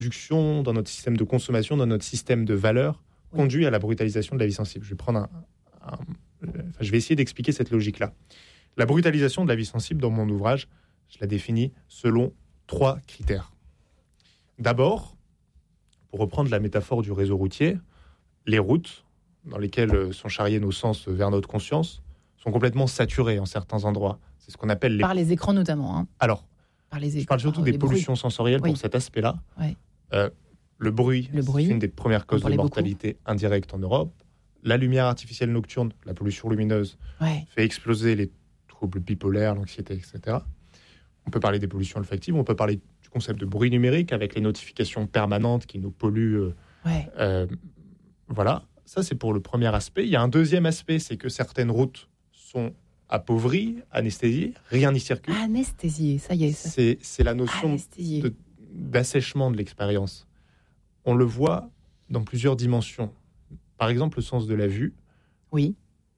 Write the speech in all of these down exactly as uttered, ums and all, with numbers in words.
production, dans notre système de consommation, dans notre système de valeurs, oui. conduit à la brutalisation de la vie sensible. Je vais prendre un, un, enfin, je vais essayer d'expliquer cette logique-là. La brutalisation de la vie sensible, dans mon ouvrage, je la définis selon trois critères. D'abord, pour reprendre la métaphore du réseau routier, les routes dans lesquelles sont charriés nos sens vers notre conscience sont complètement saturées en certains endroits. C'est ce qu'on appelle les... Par les écrans notamment. Hein. Alors, Par les écrans, je parle surtout des pollutions bruits. sensorielles oui. pour cet aspect-là. Oui. Euh, le bruit, le bruit, c'est une des premières causes de mortalité beaucoup. indirecte en Europe. La lumière artificielle nocturne, la pollution lumineuse, ouais. fait exploser les troubles bipolaires, l'anxiété, et cetera. On peut parler des pollutions olfactives, on peut parler du concept de bruit numérique avec les notifications permanentes qui nous polluent. Euh, ouais. euh, voilà, ça c'est pour le premier aspect. Il y a un deuxième aspect, c'est que certaines routes sont appauvries, anesthésiées, rien n'y circule. Anesthésiées, ça y est. Ça. C'est, c'est la notion de, d'assèchement de l'expérience. On le voit dans plusieurs dimensions. Par exemple, le sens de la vue. Oui.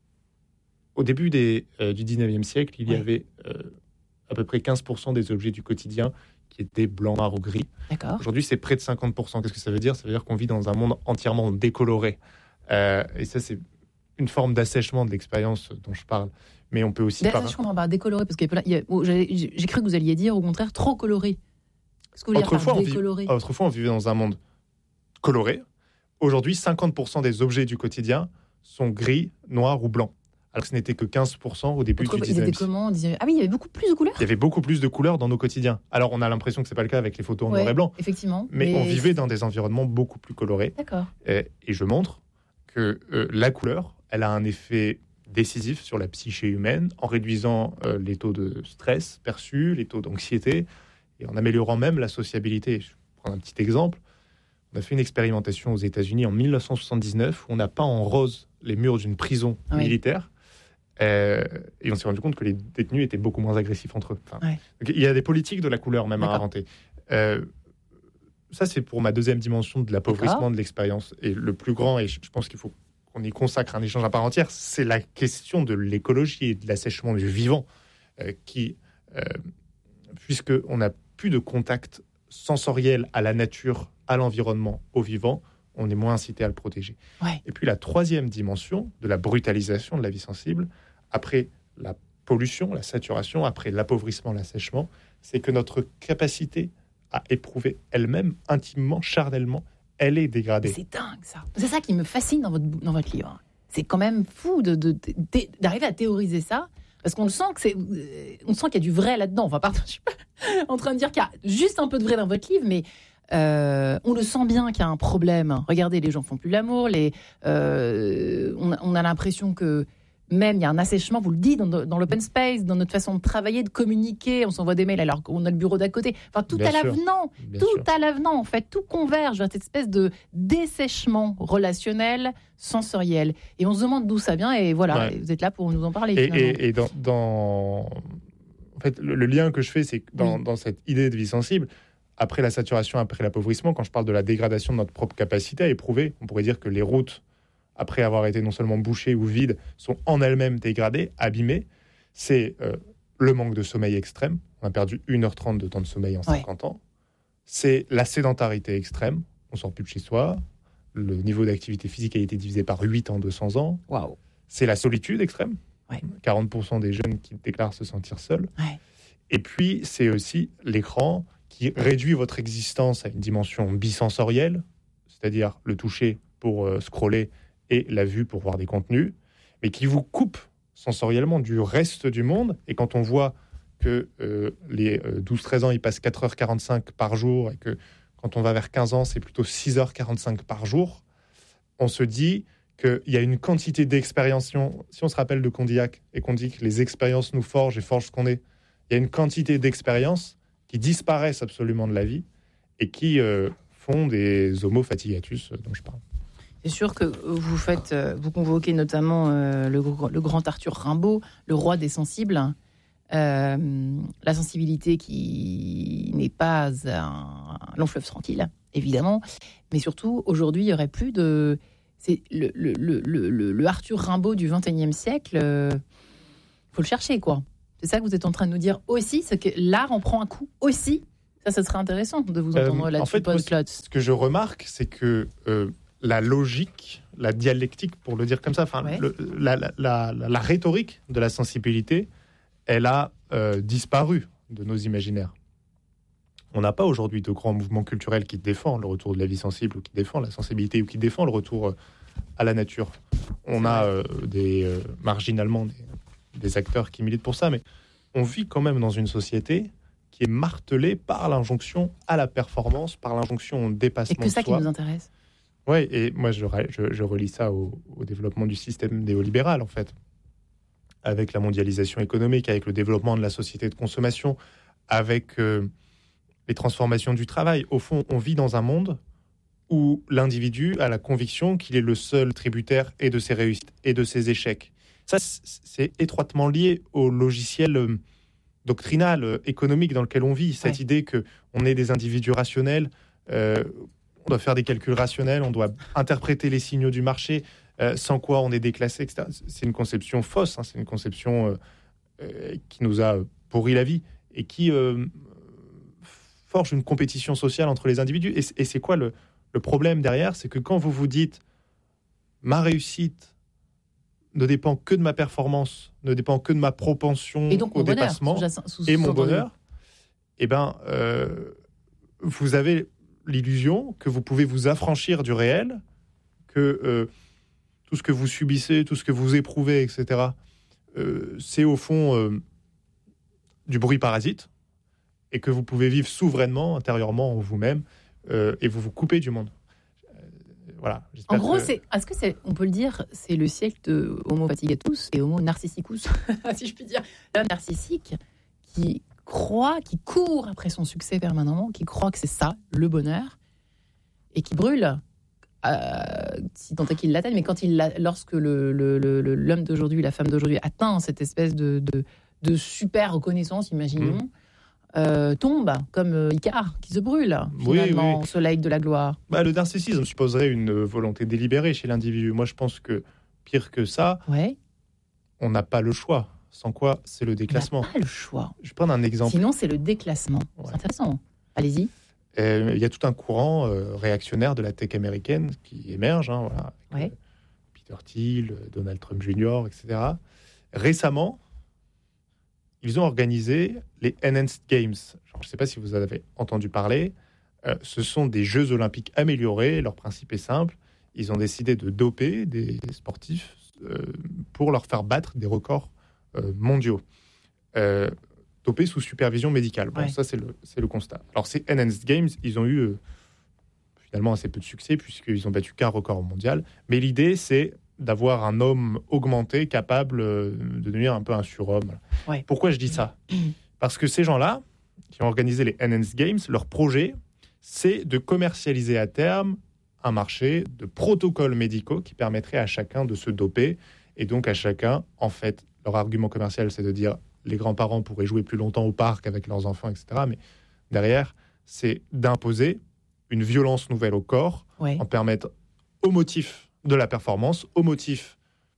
Au début des, euh, du dix-neuvième siècle, il y oui. avait euh, à peu près quinze pour cent des objets du quotidien qui étaient blancs, noirs ou gris. D'accord. Aujourd'hui, c'est près de cinquante pour cent. Qu'est-ce que ça veut dire ? Ça veut dire qu'on vit dans un monde entièrement décoloré. Euh, et ça, c'est une forme d'assèchement de l'expérience dont je parle. Mais on peut aussi... Par... Je comprends pas, décoloré, parce qu'il y a, il y a, oh, j'ai, j'ai cru que vous alliez dire, au contraire, trop coloré. Qu'est-ce que vous voulez dire par décoloré ? Autrefois, on vivait dans un monde coloré. Aujourd'hui, cinquante pour cent des objets du quotidien sont gris, noirs ou blancs. Alors que ce n'était que quinze pour cent au début Autre, du dix-neuvième siècle. Comment on disait... Ah oui, il y avait beaucoup plus de couleurs. Il y avait beaucoup plus de couleurs dans nos quotidiens. Alors, on a l'impression que ce n'est pas le cas avec les photos en ouais, noir et blanc. Effectivement. Mais, mais on vivait dans des environnements beaucoup plus colorés. D'accord. Et, et je montre que euh, la couleur, elle a un effet décisif sur la psyché humaine en réduisant euh, les taux de stress perçus, les taux d'anxiété et en améliorant même la sociabilité. Je vais prendre un petit exemple. On a fait une expérimentation aux États-Unis en dix-neuf cent soixante-dix-neuf où on a peint en rose les murs d'une prison oui. militaire. Euh, et on s'est rendu compte que les détenus étaient beaucoup moins agressifs entre eux. Enfin, ouais. donc, il y a des politiques de la couleur même D'accord. à inventer. Euh, ça, c'est pour ma deuxième dimension de l'appauvrissement D'accord. de l'expérience. Et le plus grand, et je pense qu'il faut qu'on y consacre un échange à part entière, c'est la question de l'écologie et de l'assèchement du vivant, euh, qui, euh, puisqu'on n'a plus de contact sensoriel à la nature, à l'environnement, au vivant, on est moins incité à le protéger. Ouais. Et puis la troisième dimension de la brutalisation de la vie sensible, après la pollution, la saturation, après l'appauvrissement, l'assèchement, c'est que notre capacité à éprouver elle-même, intimement, charnellement, elle est dégradée. C'est dingue ça. C'est ça qui me fascine dans votre, dans votre livre. C'est quand même fou de, de, de, de, d'arriver à théoriser ça, parce qu'on le sent que c'est, on sent qu'il y a du vrai là-dedans. Enfin, pardon, je suis pas en train de dire qu'il y a juste un peu de vrai dans votre livre, mais Euh, on le sent bien qu'il y a un problème. Regardez, les gens font plus l'amour. Les, euh, on, on a l'impression que même il y a un assèchement. Vous le dites dans, dans l'open space, dans notre façon de travailler, de communiquer. On s'envoie des mails alors qu'on a le bureau d'à côté. Enfin, tout bien à sûr. l'avenant, bien tout sûr. à l'avenant. En fait, tout converge vers cette espèce de dessèchement relationnel, sensoriel. Et on se demande d'où ça vient. Et voilà, ouais. vous êtes là pour nous en parler. Et, et, et dans, dans, en fait, le, le lien que je fais, c'est que dans, oui. dans cette idée de vie sensible. Après la saturation, après l'appauvrissement, quand je parle de la dégradation de notre propre capacité à éprouver, on pourrait dire que les routes, après avoir été non seulement bouchées ou vides, sont en elles-mêmes dégradées, abîmées. C'est euh, le manque de sommeil extrême. On a perdu une heure trente de temps de sommeil en ouais. cinquante ans. C'est la sédentarité extrême. On ne sort plus de chez soi. Le niveau d'activité physique a été divisé par huit en deux cents ans. Wow. C'est la solitude extrême. Ouais. quarante pour cent des jeunes qui déclarent se sentir seuls. Ouais. Et puis, c'est aussi l'écran qui réduit votre existence à une dimension bisensorielle, c'est-à-dire le toucher pour euh, scroller et la vue pour voir des contenus, mais qui vous coupe sensoriellement du reste du monde. Et quand on voit que euh, les euh, douze treize ans, ils passent quatre heures quarante-cinq par jour, et que quand on va vers quinze ans, c'est plutôt six heures quarante-cinq par jour, on se dit qu'il y a une quantité d'expériences. Si on, si on se rappelle de Condillac et qu'on dit que les expériences nous forgent et forgent ce qu'on est, il y a une quantité d'expériences qui disparaissent absolument de la vie et qui euh, font des homo fatigatus euh, dont je parle. C'est sûr que vous faites, vous convoquez notamment euh, le, le grand Arthur Rimbaud, le roi des sensibles. Euh, la sensibilité qui n'est pas un long fleuve tranquille, évidemment, mais surtout aujourd'hui il y aurait plus de, c'est le, le, le, le, le Arthur Rimbaud du vingt et unième siècle. Euh, faut le chercher quoi. C'est ça que vous êtes en train de nous dire aussi, c'est que l'art en prend un coup aussi Ça, ça serait intéressant de vous Euh, entendre en là-dessus, fait, Paul moi, Klotz. Ce que je remarque, c'est que euh, la logique, la dialectique, pour le dire comme ça, enfin, Ouais. le- la, la, la, la- la rhétorique de la sensibilité, elle a euh, disparu de nos imaginaires. On n'a pas aujourd'hui de grands mouvements culturels qui défendent le retour de la vie sensible ou qui défendent la sensibilité ou qui défendent le retour euh, à la nature. On C'est a vrai. euh, des, euh, marginalement des, des acteurs qui militent pour ça, mais on vit quand même dans une société qui est martelée par l'injonction à la performance, par l'injonction au Et dépassement que ça de qui soi. nous intéresse. Oui, et moi je, je, je relie ça au, au développement du système néolibéral, en fait, avec la mondialisation économique, avec le développement de la société de consommation, avec euh, les transformations du travail. Au fond, on vit dans un monde où l'individu a la conviction qu'il est le seul tributaire et de ses réussites et de ses échecs. Ça, c'est étroitement lié au logiciel euh, doctrinal, euh, économique dans lequel on vit. Cette Ouais. idée qu'on est des individus rationnels, euh, on doit faire des calculs rationnels, on doit interpréter les signaux du marché, euh, sans quoi on est déclassé, et cetera. C'est une conception fausse, hein, c'est une conception euh, euh, qui nous a pourri la vie et qui euh, forge une compétition sociale entre les individus. Et, et c'est quoi le, le problème derrière? C'est que quand vous vous dites ma réussite ne dépend que de ma performance, ne dépend que de ma propension Et donc, au mon bonheur, dépassement sous-jacent- sous- et mon sous-entendu. bonheur, eh ben, euh, vous avez l'illusion que vous pouvez vous affranchir du réel, que euh, tout ce que vous subissez, tout ce que vous éprouvez, et cetera, euh, c'est au fond euh, du bruit parasite, et que vous pouvez vivre souverainement, intérieurement en vous-même, euh, et vous vous coupez du monde. Euh, voilà. En j'espère gros, que- c'est, est-ce que c'est, on peut le dire, c'est le siècle de Homo fatigatus et Homo narcissicus, si je puis dire. L'homme narcissique qui croit, qui court après son succès permanemment, qui croit que c'est ça, le bonheur, et qui brûle, euh, si tant est qu'il l'atteigne, mais quand il l'a- lorsque le, le- le- le- l'homme d'aujourd'hui, la femme d'aujourd'hui atteint cette espèce de, de, de super reconnaissance, imaginons, Mmh. euh, tombe comme euh, Icare, qui se brûle, Oui, finalement, oui. au soleil de la gloire. Bah, le narcissisme supposerait une volonté délibérée chez l'individu. Moi, je pense que pire que ça, Ouais, on n'a pas le choix. Sans quoi, c'est le on n'a déclassement. pas le choix. Je vais prendre un exemple. Sinon, c'est le déclassement. Ouais. C'est intéressant. Allez-y. Euh, Il y a tout un courant euh, réactionnaire de la tech américaine qui émerge, hein, voilà, avec, Ouais. euh, Peter Thiel, euh, Donald Trump junior, et cetera. Récemment, ils ont organisé les Enhanced Games. Genre, je ne sais pas si vous en avez entendu parler. Euh, ce sont des Jeux olympiques améliorés. Leur principe est simple. Ils ont décidé de doper des sportifs euh, pour leur faire battre des records euh, mondiaux. Euh, dopés sous supervision médicale. Bon, Ouais. ça, c'est le, c'est le constat. Alors, ces Enhanced Games, ils ont eu euh, finalement assez peu de succès puisqu'ils ont battu qu'un record mondial. Mais l'idée, c'est d'avoir un homme augmenté capable euh, de devenir un peu un surhomme. Ouais. Pourquoi je dis ça? Parce que ces gens-là, qui ont organisé les Enhanced Games, leur projet, c'est de commercialiser à terme un marché de protocoles médicaux qui permettraient à chacun de se doper. Et donc à chacun, en fait, leur argument commercial, c'est de dire les grands-parents pourraient jouer plus longtemps au parc avec leurs enfants, et cetera. Mais derrière, c'est d'imposer une violence nouvelle au corps, Ouais. en permettre au motif de la performance, au motif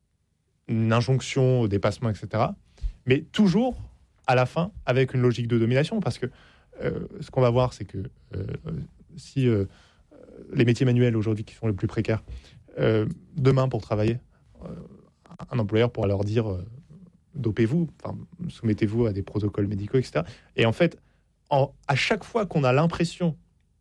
une injonction au dépassement, et cetera. Mais toujours, à la fin, avec une logique de domination, parce que euh, ce qu'on va voir, c'est que euh, si euh, les métiers manuels aujourd'hui qui sont les plus précaires, euh, demain pour travailler, euh, un employeur pourra leur dire euh, dopez-vous, enfin, soumettez-vous à des protocoles médicaux, et cetera. Et en fait, en, à chaque fois qu'on a l'impression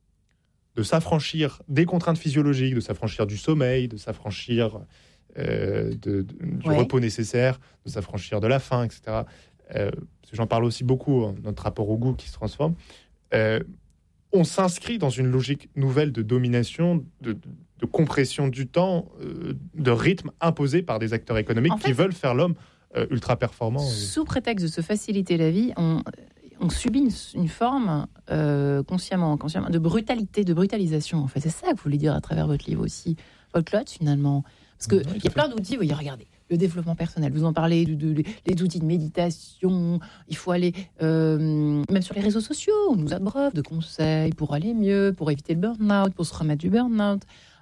de s'affranchir des contraintes physiologiques, de s'affranchir du sommeil, de s'affranchir euh, de, de- du Ouais. repos nécessaire, de s'affranchir de la faim, et cetera. Euh, parce que j'en parle aussi beaucoup, hein, notre rapport au goût qui se transforme. Euh, on s'inscrit dans une logique nouvelle de domination, de, de compression du temps, euh, de rythme imposé par des acteurs économiques En qui fait, veulent faire l'homme euh, ultra performant. Sous prétexte de se faciliter la vie, on, on subit une, une forme euh, consciemment, inconsciemment, de brutalité, de brutalisation. En fait, c'est ça que vous voulez dire à travers votre livre aussi, Paul Klotz, finalement. Parce qu'il Oui, y a plein d'outils. Voyez, regardez, le développement personnel. Vous en parlez, de, de- de- les outils de méditation. Il faut aller, euh, même sur les réseaux sociaux, on nous abreuve de conseils pour aller mieux, pour éviter le burn-out, pour se remettre du burn-out.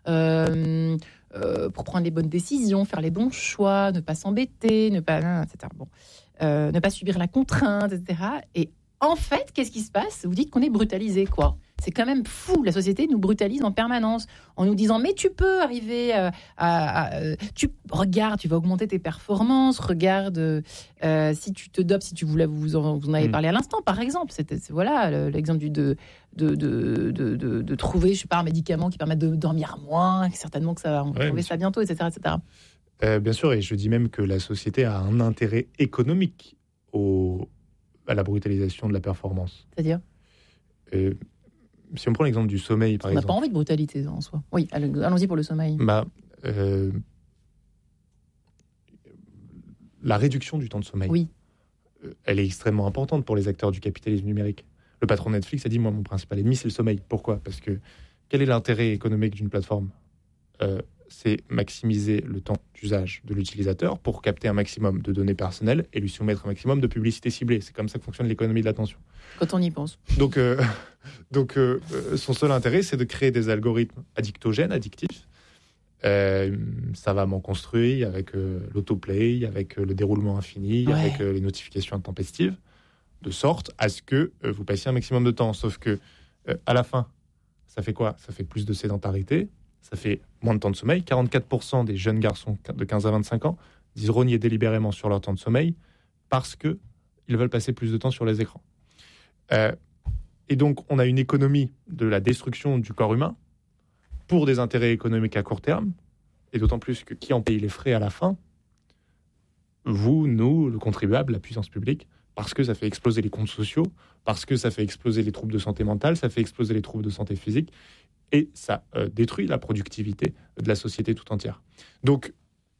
Euh, euh, pour prendre les bonnes décisions, faire les bons choix, ne pas s'embêter, ne pas, et cetera. Bon, euh, ne pas subir la contrainte, et cetera. Et en fait, qu'est-ce qui se passe ? Vous dites qu'on est brutalisé, quoi. C'est quand même fou. La société nous brutalise en permanence en nous disant mais tu peux arriver à, à, à tu regarde, tu vas augmenter tes performances. Regarde euh, si tu te dopes, si tu voulais, vous en, vous en avez parlé à l'instant, par exemple. C'était c'est, voilà l'exemple du de de, de de de de trouver, je sais pas, un médicament qui permette de dormir moins. Certainement que ça va, on va ouais, trouver ça bientôt, et cetera, et cetera. Euh, bien sûr, et je dis même que la société a un intérêt économique au, à la brutalisation de la performance. C'est-à-dire euh, si on prend l'exemple du sommeil, par on exemple. On n'a pas envie de brutalité en soi. Oui, allons-y pour le sommeil. Bah, euh, la réduction du temps de sommeil, oui. euh, elle est extrêmement importante pour les acteurs du capitalisme numérique. Le patron de Netflix a dit, moi, mon principal ennemi, c'est le sommeil. Pourquoi ? Parce que quel est l'intérêt économique d'une plateforme ? euh, C'est maximiser le temps d'usage de l'utilisateur pour capter un maximum de données personnelles et lui soumettre un maximum de publicité ciblée. C'est comme ça que fonctionne l'économie de l'attention. Quand on y pense. Donc, euh, donc euh, son seul intérêt, c'est de créer des algorithmes addictogènes, addictifs, euh, savamment construits, avec euh, l'autoplay, avec euh, le déroulement infini, ouais. avec euh, les notifications intempestives, de sorte à ce que euh, vous passiez un maximum de temps. Sauf que, euh, à la fin, ça fait quoi ? Ça fait plus de sédentarité, ça fait moins de temps de sommeil. quarante-quatre pour cent des jeunes garçons de quinze à vingt-cinq ans disent rogner délibérément sur leur temps de sommeil parce qu'ils veulent passer plus de temps sur les écrans. Euh, et donc, on a une économie de la destruction du corps humain pour des intérêts économiques à court terme, et d'autant plus que qui en paye les frais à la fin ? Vous, nous, le contribuable, la puissance publique, parce que ça fait exploser les comptes sociaux, parce que ça fait exploser les troubles de santé mentale, ça fait exploser les troubles de santé physique, et ça euh, détruit la productivité de la société tout entière. Donc,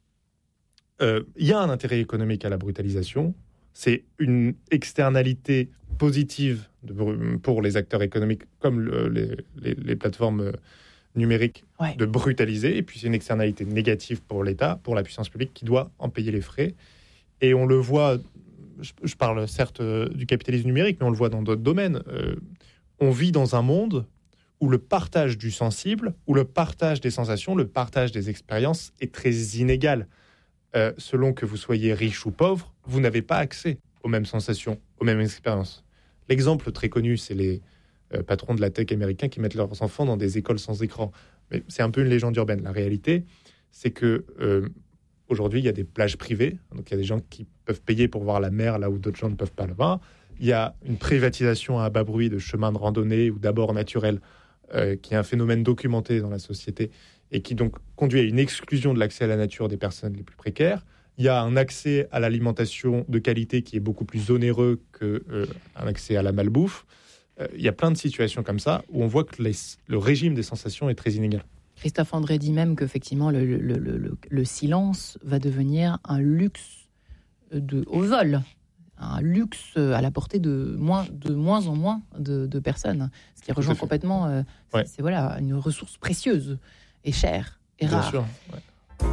il euh, y a un intérêt économique à la brutalisation. C'est une externalité positive de, pour les acteurs économiques comme le, les, les, les plateformes numériques ouais. de brutaliser. Et puis, c'est une externalité négative pour l'État, pour la puissance publique qui doit en payer les frais. Et on le voit, je, je parle certes du capitalisme numérique, mais on le voit dans d'autres domaines. Euh, on vit dans un monde où le partage du sensible, où le partage des sensations, le partage des expériences est très inégal. Euh, selon que vous soyez riche ou pauvre, vous n'avez pas accès aux mêmes sensations, aux mêmes expériences. L'exemple très connu, c'est les euh, patrons de la tech américains qui mettent leurs enfants dans des écoles sans écran. Mais c'est un peu une légende urbaine. La réalité, c'est que euh, aujourd'hui, il y a des plages privées. Donc, il y a des gens qui peuvent payer pour voir la mer là où d'autres gens ne peuvent pas le voir. Il y a une privatisation à bas bruit de chemins de randonnée ou d'abords naturels euh, qui est un phénomène documenté dans la société et qui donc conduit à une exclusion de l'accès à la nature des personnes les plus précaires. Il y a un accès à l'alimentation de qualité qui est beaucoup plus onéreux qu'un euh, accès à la malbouffe. Euh, il y a plein de situations comme ça où on voit que les, le régime des sensations est très inégal. Christophe André dit même qu'effectivement, le, le, le, le, le silence va devenir un luxe de, au vol. Un luxe à la portée de moins, de moins en moins de, de personnes. Ce qui rejoint complètement... Euh, c'est, ouais. c'est voilà, une ressource précieuse et chère et rare. Bien sûr, ouais.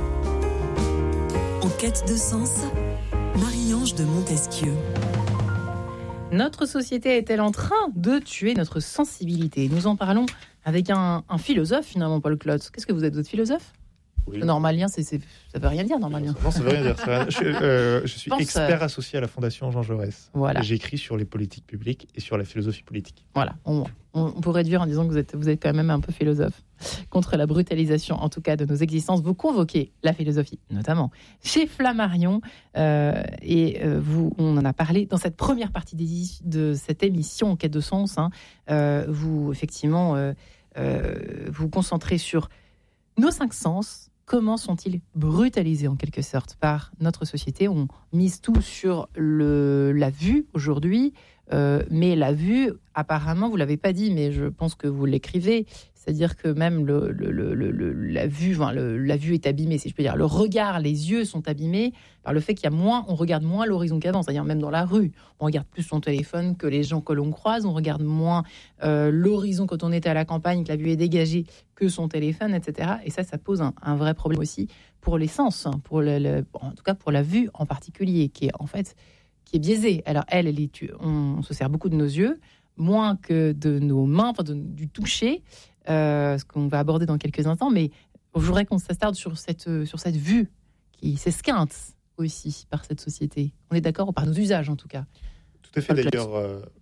En quête de sens, Marie-Ange de Montesquieu. Notre société est-elle en train de tuer notre sensibilité ? Nous en parlons avec un, un philosophe, finalement, Paul Klotz. Qu'est-ce que vous êtes, votre philosophe ? Oui. Le normalien, c'est, c'est, ça ne veut rien dire, normalien. Non, ça ne veut rien dire. Ça, je, euh, je suis pense, expert euh... associé à la Fondation Jean Jaurès. Voilà. J'écris sur les politiques publiques et sur la philosophie politique. Voilà, on, on, on pourrait dire en disant que vous êtes, vous êtes quand même un peu philosophe. Contre la brutalisation, en tout cas, de nos existences, vous convoquez la philosophie, notamment chez Flammarion. Euh, et euh, vous, on en a parlé dans cette première partie des, de cette émission, En quête de sens. Hein, euh, vous, effectivement, euh, euh, vous concentrez sur nos cinq sens. Comment sont-ils brutalisés en quelque sorte par notre société ? On mise tout sur le, la vue aujourd'hui, euh, mais la vue, apparemment, vous ne l'avez pas dit, mais je pense que vous l'écrivez, c'est-à-dire que même le, le, le, le, la, vue, enfin, le, la vue est abîmée, si je peux dire. Le regard, les yeux sont abîmés par le fait qu'il y a moins, on regarde moins l'horizon qu'avant, c'est-à-dire même dans la rue. On regarde plus son téléphone que les gens que l'on croise, on regarde moins euh, l'horizon quand on était à la campagne, que la vue est dégagée, que son téléphone, et cetera. Et ça, ça pose un, un vrai problème aussi pour les sens, pour le, le, en tout cas pour la vue en particulier, qui est en fait qui est biaisée. Alors elle, elle est, on, on se sert beaucoup de nos yeux, moins que de nos mains, enfin de, du toucher, euh, ce qu'on va aborder dans quelques instants. Mais je voudrais qu'on s'attarde sur cette, sur cette vue qui s'esquinte aussi par cette société. On est d'accord, par nos usages en tout cas. Tout à fait. D'ailleurs, euh,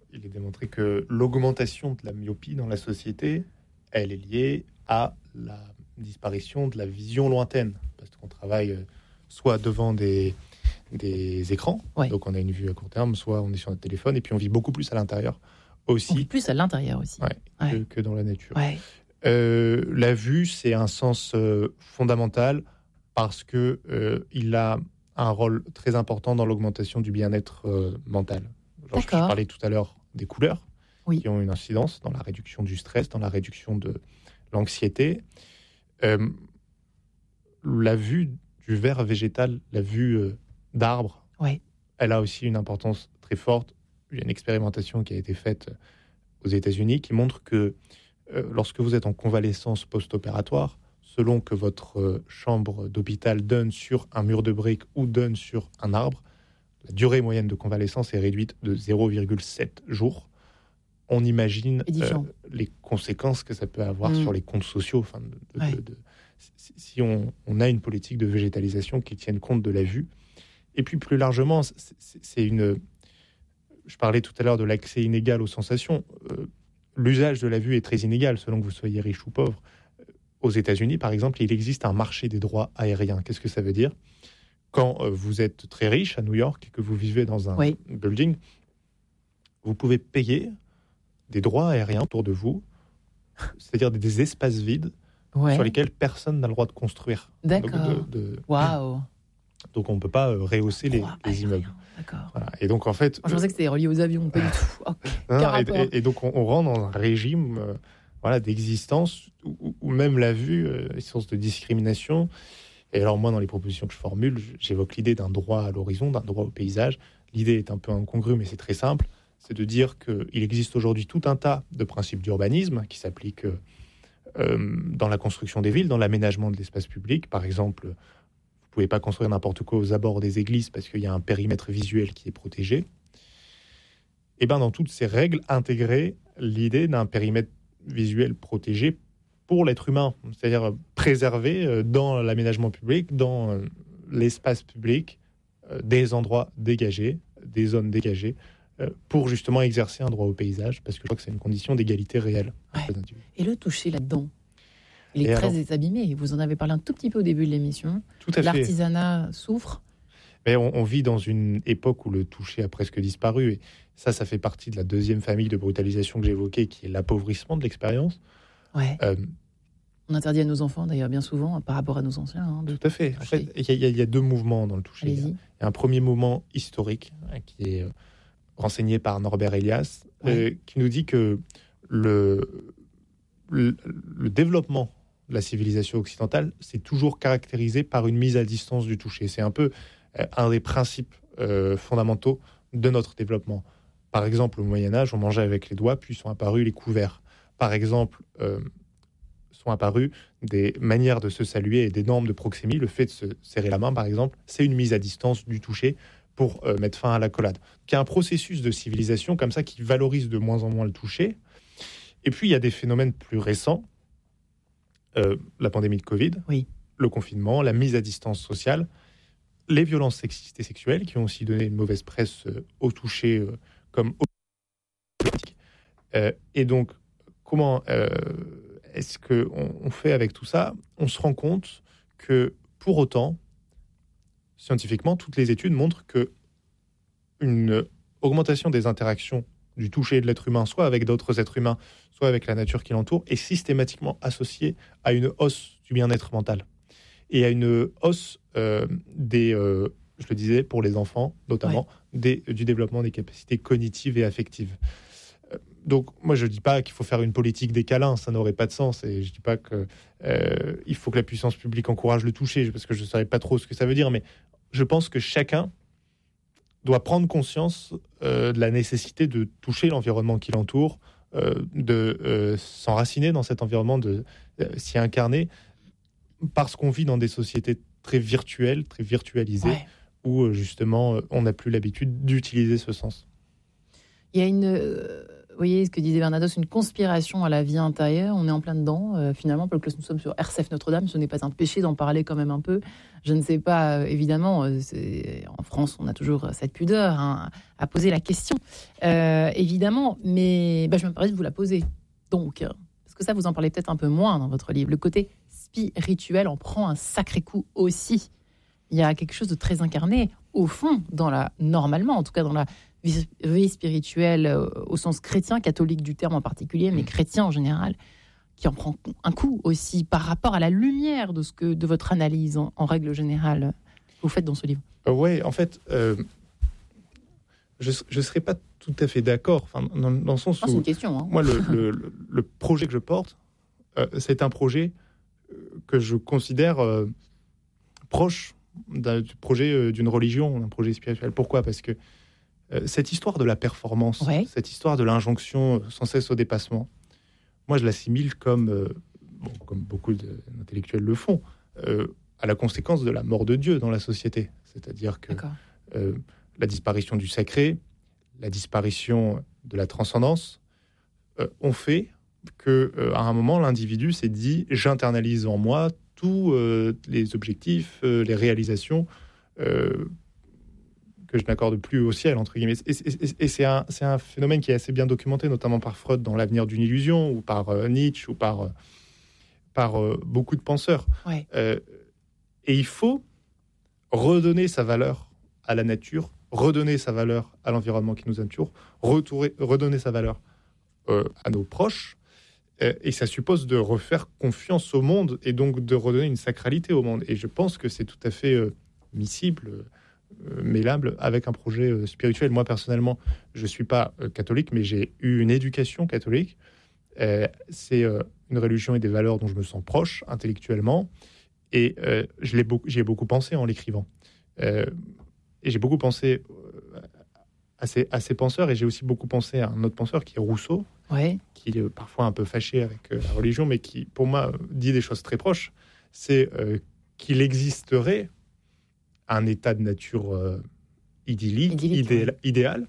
il est démontré que l'augmentation de la myopie dans la société, elle est liée à la disparition de la vision lointaine. Parce qu'on travaille euh, soit devant des, des écrans, ouais. donc on a une vue à court terme, soit on est sur notre téléphone, et puis on vit beaucoup plus à l'intérieur aussi. On vit plus à l'intérieur aussi. Ouais, ouais. Que, que dans la nature. Ouais. Euh, la vue, c'est un sens euh, fondamental parce que euh, il a un rôle très important dans l'augmentation du bien-être euh, mental. Genre, je, je parlais tout à l'heure des couleurs, oui. qui ont une incidence dans la réduction du stress, dans la réduction de l'anxiété. Euh, la vue du vert végétal, la vue euh, d'arbres, ouais. elle a aussi une importance très forte. Il y a une expérimentation qui a été faite aux États-Unis qui montre que euh, lorsque vous êtes en convalescence post-opératoire, selon que votre euh, chambre d'hôpital donne sur un mur de briques ou donne sur un arbre, la durée moyenne de convalescence est réduite de zéro virgule sept jours. On imagine euh, les conséquences que ça peut avoir mmh. sur les comptes sociaux. Enfin, de, de, ouais. de, de, si si on, on a une politique de végétalisation qui tienne compte de la vue. Et puis plus largement, c'est, c'est une... Je parlais tout à l'heure de l'accès inégal aux sensations. Euh, l'usage de la vue est très inégal selon que vous soyez riche ou pauvre. Aux États-Unis, par exemple, il existe un marché des droits aériens. Qu'est-ce que ça veut dire ? Quand euh, vous êtes très riche à New York et que vous vivez dans un oui. building, vous pouvez payer des droits aériens autour de vous, c'est-à-dire des, des espaces vides ouais. sur lesquels personne n'a le droit de construire. D'accord. De, de... Waouh. Donc on ne peut pas euh, rehausser les, les immeubles. D'accord. Voilà. Et donc en fait, je pensais que c'était relié aux avions, pas du tout. Okay. Non, et, et, et donc on, on rentre dans un régime, euh, voilà, d'existence où, où même la vue euh, est source de discrimination. Et alors moi, dans les propositions que je formule, j'évoque l'idée d'un droit à l'horizon, d'un droit au paysage. L'idée est un peu incongrue, mais c'est très simple. C'est de dire qu'il existe aujourd'hui tout un tas de principes d'urbanisme qui s'appliquent euh, dans la construction des villes, dans l'aménagement de l'espace public. Par exemple, vous ne pouvez pas construire n'importe quoi aux abords des églises parce qu'il y a un périmètre visuel qui est protégé. Et bien, dans toutes ces règles, intégrer l'idée d'un périmètre visuel protégé pour l'être humain, c'est-à-dire préserver dans l'aménagement public, dans l'espace public, des endroits dégagés, des zones dégagées, pour justement exercer un droit au paysage, parce que je crois que c'est une condition d'égalité réelle. Ouais. Et le toucher là-dedans, il est Et très alors, abîmé. Vous en avez parlé un tout petit peu au début de l'émission. Tout à L'artisanat fait. souffre. Mais on, on vit dans une époque où le toucher a presque disparu. Et ça, ça fait partie de la deuxième famille de brutalisation que j'évoquais, qui est l'appauvrissement de l'expérience. Ouais. Euh, on interdit à nos enfants, d'ailleurs, bien souvent, par rapport à nos anciens. Hein, tout à fait. En fait, il y, y a deux mouvements dans le toucher. Allez-y. Il y a un premier mouvement historique, hein, qui est euh, renseigné par Norbert Elias, ouais. euh, qui nous dit que le, le, le développement de la civilisation occidentale, c'est toujours caractérisé par une mise à distance du toucher. C'est un peu euh, un des principes euh, fondamentaux de notre développement. Par exemple, au Moyen-Âge, on mangeait avec les doigts, puis sont apparus les couverts. Par exemple, euh, sont apparues des manières de se saluer et des normes de proxémie. Le fait de se serrer la main, par exemple, c'est une mise à distance du toucher pour euh, mettre fin à l'accolade. Il y a un processus de civilisation comme ça qui valorise de moins en moins le toucher. Et puis, il y a des phénomènes plus récents. Euh, la pandémie de Covid, oui. le confinement, la mise à distance sociale, les violences sexistes et sexuelles qui ont aussi donné une mauvaise presse euh, au toucher euh, comme au politique. Euh, et donc, comment euh, est-ce qu'on on fait avec tout ça ? On se rend compte que, pour autant, scientifiquement, toutes les études montrent que une augmentation des interactions du toucher de l'être humain, soit avec d'autres êtres humains, soit avec la nature qui l'entoure, est systématiquement associée à une hausse du bien-être mental et à une hausse euh, des, euh, je le disais, pour les enfants notamment, ouais. des, du développement des capacités cognitives et affectives. Euh, donc, moi, je ne dis pas qu'il faut faire une politique des câlins, ça n'aurait pas de sens, et je ne dis pas qu'il euh, faut que la puissance publique encourage le toucher, parce que je ne savais pas trop ce que ça veut dire, mais je pense que chacun doit prendre conscience euh, de la nécessité de toucher l'environnement qui l'entoure, euh, de euh, s'enraciner dans cet environnement, de euh, s'y incarner, parce qu'on vit dans des sociétés très virtuelles, très virtualisées, ouais. où justement on n'a plus l'habitude d'utiliser ce sens. Il y a une, euh, voyez ce que disait Bernados, une conspiration à la vie intérieure. On est en plein dedans. Euh, finalement, parce que nous sommes sur R C F Notre-Dame, ce n'est pas un péché d'en parler quand même un peu. Je ne sais pas, euh, évidemment, euh, c'est, en France, on a toujours cette pudeur hein, à poser la question, euh, évidemment. Mais bah, je me permets de vous la poser. Donc, euh, parce que ça, vous en parlez peut-être un peu moins dans votre livre. Le côté spirituel en prend un sacré coup aussi. Il y a quelque chose de très incarné, au fond, dans la, normalement, en tout cas dans la vie, vie spirituelle, euh, au sens chrétien, catholique du terme en particulier, mais chrétien en général, qui en prend un coup aussi par rapport à la lumière de, ce que, de votre analyse en, en règle générale que vous faites dans ce livre. Euh, oui, en fait, euh, je ne serais pas tout à fait d'accord, enfin, dans, dans le sens ah, où... c'est une question. Hein. Moi, le, le, le, le projet que je porte, euh, c'est un projet que je considère euh, proche d'un du projet euh, d'une religion, d'un projet spirituel. Pourquoi ? Parce que euh, cette histoire de la performance, ouais. cette histoire de l'injonction sans cesse au dépassement, moi je l'assimile comme, euh, bon, comme beaucoup d'intellectuels le font, euh, à la conséquence de la mort de Dieu dans la société. C'est-à-dire que euh, la disparition du sacré, la disparition de la transcendance euh, ont fait que, euh, à un moment, l'individu s'est dit « j'internalise en moi tous euh, les objectifs, euh, les réalisations euh, que je n'accorde plus au ciel, entre guillemets. » Et, et, et c'est, un, c'est un phénomène qui est assez bien documenté, notamment par Freud dans L'avenir d'une illusion, ou par euh, Nietzsche, ou par, euh, par euh, beaucoup de penseurs. Ouais. Euh, et il faut redonner sa valeur à la nature, redonner sa valeur à l'environnement qui nous entoure, retourner, redonner sa valeur euh, à nos proches. Et ça suppose de refaire confiance au monde et donc de redonner une sacralité au monde. Et je pense que c'est tout à fait euh, miscible, euh, mêlable avec un projet euh, spirituel. Moi, personnellement, je ne suis pas euh, catholique, mais j'ai eu une éducation catholique. Euh, c'est euh, une religion et des valeurs dont je me sens proche intellectuellement. Et euh, je l'ai beaucoup, j'y ai beaucoup pensé en l'écrivant. Euh, et j'ai beaucoup pensé euh, à, ces, à ces penseurs. Et j'ai aussi beaucoup pensé à un autre penseur qui est Rousseau. Ouais. Qui est parfois un peu fâché avec euh, la religion, mais qui, pour moi, dit des choses très proches, c'est euh, qu'il existerait un état de nature euh, idyllique, idyllique idéal, ouais. idéal,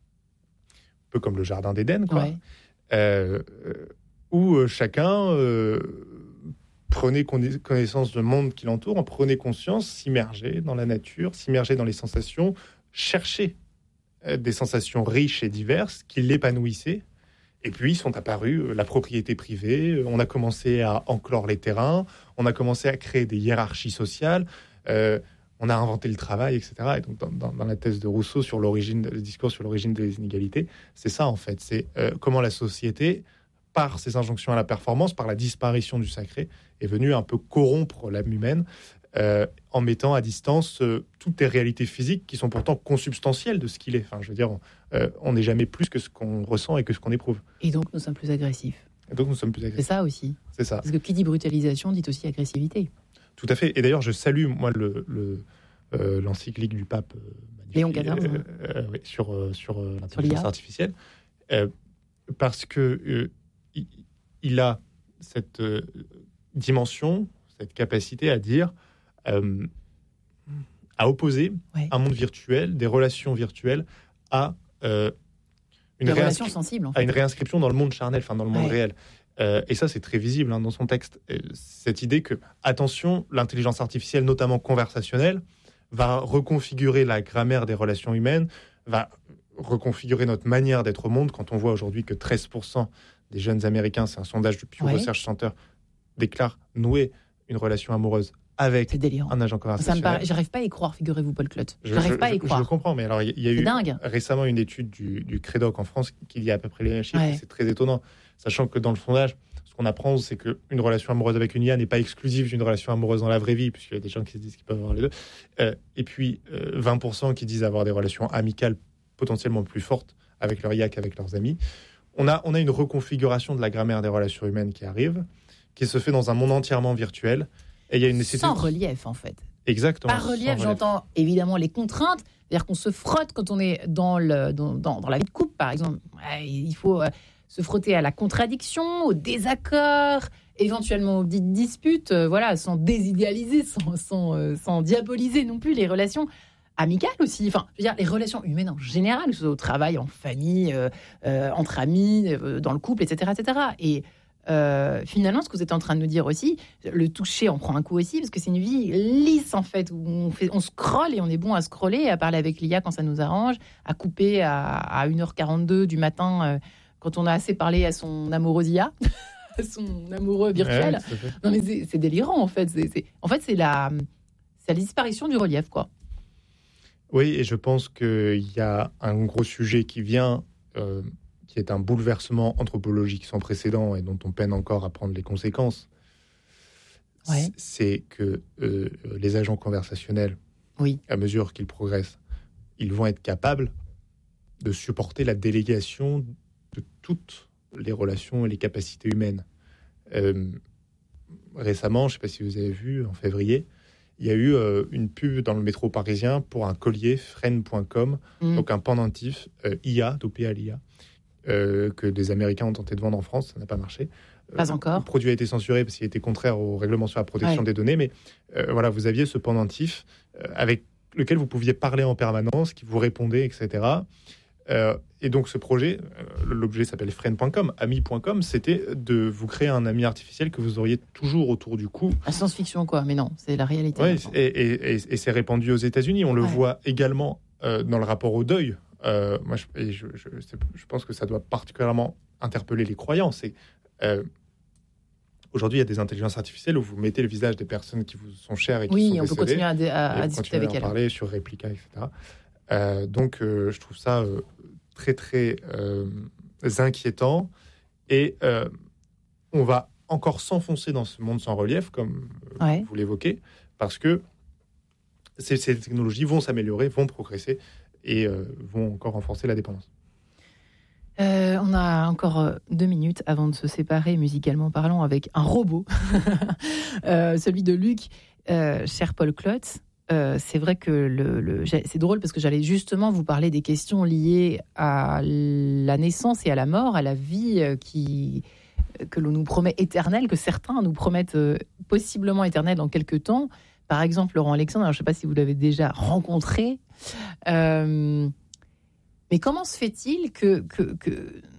un peu comme le jardin d'Éden, quoi, ouais. euh, où euh, chacun euh, prenait connaissance du monde qui l'entoure, en prenait conscience, s'immergeait dans la nature, s'immergeait dans les sensations, cherchait euh, des sensations riches et diverses qui l'épanouissaient. Et puis sont apparues la propriété privée, on a commencé à enclore les terrains, on a commencé à créer des hiérarchies sociales, euh, on a inventé le travail, et cetera. Et donc dans, dans, dans la thèse de Rousseau sur l'origine, le discours sur l'origine des inégalités, c'est ça en fait, c'est euh, comment la société, par ses injonctions à la performance, par la disparition du sacré, est venue un peu corrompre l'âme humaine, euh, en mettant à distance euh, toutes les réalités physiques qui sont pourtant consubstantielles de ce qu'il est. Enfin, je veux dire, euh, on n'est jamais plus que ce qu'on ressent et que ce qu'on éprouve. Et donc, nous sommes plus agressifs. Et donc, nous sommes plus agressifs. C'est ça aussi. C'est ça. Parce que qui dit brutalisation dit aussi agressivité. Tout à fait. Et d'ailleurs, je salue, moi, le, le, euh, l'encyclique du pape euh, Léon quatorze euh, hein. euh, oui, sur, euh, sur euh, sur l'intelligence artificielle. Euh, parce que euh, il, il a cette euh, dimension, cette capacité à dire... Euh, à opposer ouais. un monde virtuel, des relations virtuelles, à, euh, une, des réinscri- relations sensibles, en fait. à une réinscription dans le monde charnel, enfin dans le monde ouais. réel. Euh, et ça, c'est très visible hein, dans son texte. Et cette idée que, attention, l'intelligence artificielle, notamment conversationnelle, va reconfigurer la grammaire des relations humaines, va reconfigurer notre manière d'être au monde. Quand on voit aujourd'hui que treize pour cent des jeunes Américains, c'est un sondage du Pew ouais. Research Center, déclarent nouer une relation amoureuse avec un agent conversationnel. Ça me paraît, j'arrive pas à y croire, figurez-vous, Paul Clotte. Je, j'arrive je, pas à y je, croire. Je le comprends, mais alors il y, y a eu dingue. récemment une étude du, du Crédoc en France qui dit à peu près les mêmes chiffres. Ouais. C'est très étonnant, sachant que dans le sondage, ce qu'on apprend, c'est qu'une relation amoureuse avec une I A n'est pas exclusive d'une relation amoureuse dans la vraie vie, puisqu'il y a des gens qui se disent qu'ils peuvent avoir les deux. Euh, et puis euh, vingt pour cent qui disent avoir des relations amicales potentiellement plus fortes avec leur I A qu'avec leurs amis. On a, on a une reconfiguration de la grammaire des relations humaines qui arrive, qui se fait dans un monde entièrement virtuel. Et il y a une nécessité... Sans relief, en fait. Exactement. Par relief, j'entends évidemment les contraintes, c'est-à-dire qu'on se frotte quand on est dans, le, dans, dans, dans la vie de couple, par exemple. Il faut euh, se frotter à la contradiction, au désaccord, éventuellement aux petites disputes, euh, voilà, sans désidéaliser, sans, sans, euh, sans diaboliser non plus les relations. amicales aussi. Enfin, je veux dire, les relations humaines en général, que ce soit au travail, en famille, euh, euh, entre amis, euh, dans le couple, et cetera, et cetera. Et euh, finalement, ce que vous êtes en train de nous dire aussi, le toucher en prend un coup aussi, parce que c'est une vie lisse, en fait, où on, fait, on scrolle et on est bon à scroller, à parler avec l'I A quand ça nous arrange, à couper à, à une heure quarante-deux du matin euh, quand on a assez parlé à son amoureuse I A, à son amoureux virtuel. Ouais, non, mais c'est, c'est délirant, en fait. C'est, c'est, en fait, c'est la, c'est la disparition du relief, quoi. Oui, et je pense qu'il y a un gros sujet qui vient... Euh, qui est un bouleversement anthropologique sans précédent et dont on peine encore à prendre les conséquences, ouais. c'est que euh, les agents conversationnels, oui. à mesure qu'ils progressent, ils vont être capables de supporter la délégation de toutes les relations et les capacités humaines. Euh, récemment, je ne sais pas si vous avez vu, en février, il y a eu euh, une pub dans le métro parisien pour un collier friend point com, mmh. donc un pendentif euh, I A, dopé à l'I A, Euh, que des Américains ont tenté de vendre en France, ça n'a pas marché. Pas euh, encore. Le produit a été censuré parce qu'il était contraire au règlement sur la protection ouais. des données, mais euh, voilà, vous aviez ce pendentif euh, avec lequel vous pouviez parler en permanence, qui vous répondait, et cetera. Euh, et donc ce projet, euh, l'objet s'appelle friend point com, ami point com, c'était de vous créer un ami artificiel que vous auriez toujours autour du cou. La science-fiction, quoi, mais non, c'est la réalité. Ouais, et, et, et, et c'est répandu aux États-Unis. On le ouais. voit également euh, dans le rapport au deuil. Euh, moi, je, et je, je, je pense que ça doit particulièrement interpeller les croyants. C'est, euh, aujourd'hui, il y a des intelligences artificielles où vous mettez le visage des personnes qui vous sont chères et qui oui, sont on décédées. peut continuer à, dé- à, à discuter avec elles. On peut parler sur Replica, et cetera. Euh, donc, euh, je trouve ça euh, très, très euh, inquiétant. Et euh, on va encore s'enfoncer dans ce monde sans relief, comme euh, ouais. vous l'évoquez, parce que ces, ces technologies vont s'améliorer, vont progresser, et euh, vont encore renforcer la dépendance. Euh, on a encore deux minutes avant de se séparer, musicalement parlant, avec un robot, euh, celui de Luc, euh, cher Paul Klotz. Euh, c'est vrai que le, le, c'est drôle parce que j'allais justement vous parler des questions liées à la naissance et à la mort, à la vie qui, que l'on nous promet éternelle, que certains nous promettent possiblement éternelle dans quelques temps. Par exemple, Laurent Alexandre, alors je ne sais pas si vous l'avez déjà rencontré, euh, mais comment se fait-il que, que, que,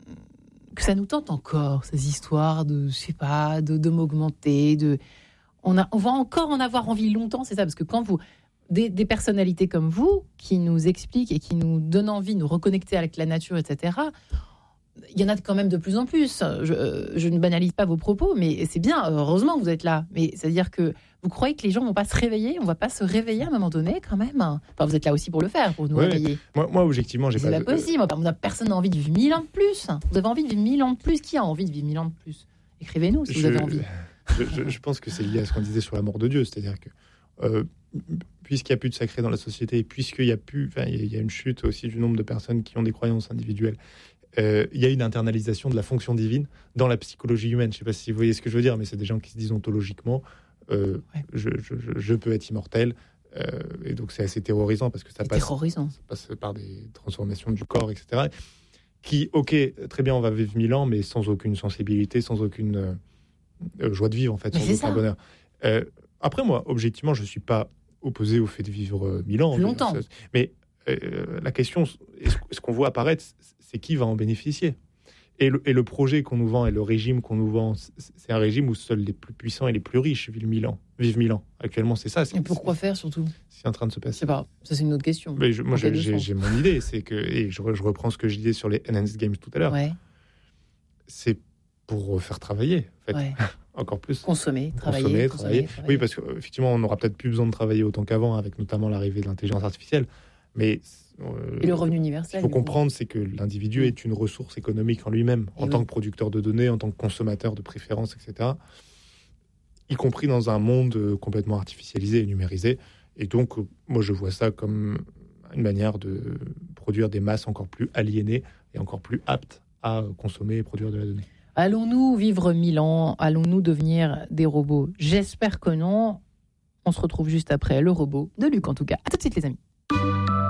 que ça nous tente encore, ces histoires de, je sais pas, de, de m'augmenter, de... On, a, on va encore en avoir envie longtemps, c'est ça, parce que quand vous... Des, des personnalités comme vous, qui nous expliquent et qui nous donnent envie de nous reconnecter avec la nature, et cetera, il y en a quand même de plus en plus. Je, je ne banalise pas vos propos, mais c'est bien, heureusement que vous êtes là. Mais c'est-à-dire que vous croyez que les gens ne vont pas se réveiller? On ne va pas se réveiller à un moment donné, quand même? Enfin, vous êtes là aussi pour le faire, pour nous ouais, réveiller. Moi, moi, objectivement, j'ai c'est pas... C'est pas possible. De... Personne n'a envie de vivre mille ans de plus. Vous avez envie de vivre mille ans de plus? Qui a envie de vivre mille ans de plus? Écrivez-nous si je, vous avez envie. Je, je, je pense que c'est lié à ce qu'on disait sur la mort de Dieu. C'est-à-dire que... Euh, puisqu'il n'y a plus de sacré dans la société, puisqu'il y a plus... Enfin, il y a une chute aussi du nombre de personnes qui ont des croyances individuelles, Euh, il y a une internalisation de la fonction divine dans la psychologie humaine. Je ne sais pas si vous voyez ce que je veux dire, mais c'est des gens qui se disent ontologiquement euh, ouais. je, je, je, je peux être immortel. Euh, et donc, c'est assez terrorisant parce que ça passe, ça passe par des transformations du corps, et cetera. Qui, ok, très bien, on va vivre mille ans, mais sans aucune sensibilité, sans aucune euh, joie de vivre, en fait, mais sans aucun bonheur. Euh, après, moi, objectivement, je ne suis pas opposé au fait de vivre euh, mille ans. Plus longtemps. Mais euh, la question, est-ce, est-ce qu'on voit apparaître, c'est qui va en bénéficier. Et le, et le projet qu'on nous vend et le régime qu'on nous vend, c'est un régime où seuls les plus puissants et les plus riches vivent mille ans. Vivent mille ans. Actuellement, c'est ça. C'est, et pourquoi c'est, faire, surtout? C'est en train de se passer. Je sais pas. Ça, c'est une autre question. Mais je, moi, j'ai, j'ai, j'ai mon idée. C'est que, et je, je reprends ce que je disais sur les Enhanced Games tout à l'heure. Ouais. C'est pour faire travailler, en fait. Ouais. Encore plus. Consommer, travailler. Consommer, consommer, travailler. travailler. Oui, parce qu'effectivement, on n'aura peut-être plus besoin de travailler autant qu'avant, avec notamment l'arrivée de l'intelligence artificielle. Mais euh, et le revenu universel. Ce qu'il faut comprendre, c'est que l'individu oui. est une ressource économique en lui-même, en et tant oui. que producteur de données, en tant que consommateur de préférences, et cetera. Y compris dans un monde complètement artificialisé et numérisé. Et donc, moi, je vois ça comme une manière de produire des masses encore plus aliénées et encore plus aptes à consommer et produire de la donnée. Allons-nous vivre mille ans? Allons-nous devenir des robots? J'espère que non. On se retrouve juste après le robot de Luc, en tout cas. À tout de suite, les amis.